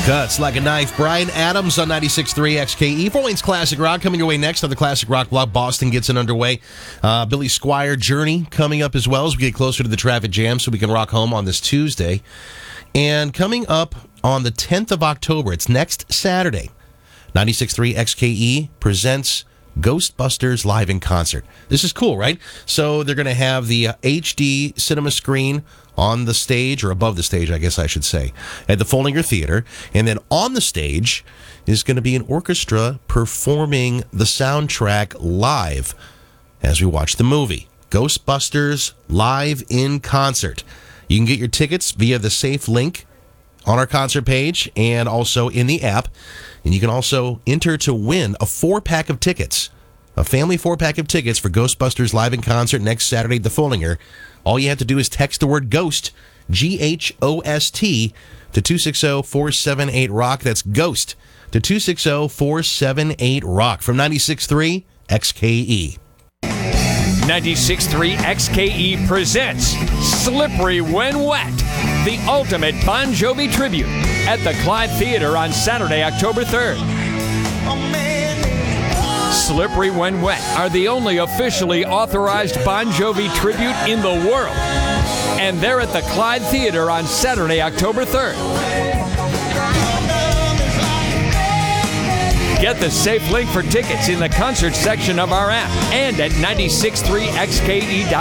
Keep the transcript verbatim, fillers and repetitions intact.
Cuts like a knife. Bryan Adams on ninety-six point three X K E. Fort Wayne's Classic Rock coming your way next on the Classic Rock Block. Boston gets it underway. Uh, Billy Squier Journey coming up as well as we get closer to the traffic jam so we can rock home on this Tuesday. And coming up on the tenth of October, it's next Saturday, ninety-six point three X K E presents Ghostbusters live in concert. This is cool, right? So they're going to have the uh, H D cinema screen on the stage, or above the stage, I guess I should say, at the Follinger Theater. And then on the stage is going to be an orchestra performing the soundtrack live as we watch the movie. Ghostbusters live in concert. You can get your tickets via the safe link on our concert page and also in the app. And you can also enter to win a four-pack of tickets, a family four-pack of tickets for Ghostbusters live in concert next Saturday at the Follinger. All you have to do is text the word GHOST, G H O S T, to two six zero, four seven eight, ROCK. That's GHOST to two six zero, four seven eight, ROCK from ninety-six point three X K E. ninety-six point three X K E presents Slippery When Wet, the ultimate Bon Jovi tribute at the Clyde Theater on Saturday, October third. Slippery When Wet are the only officially authorized Bon Jovi tribute in the world. And they're at the Clyde Theater on Saturday, October third. Get the safe link for tickets in the concert section of our app and at ninety-six point three X K E dot com.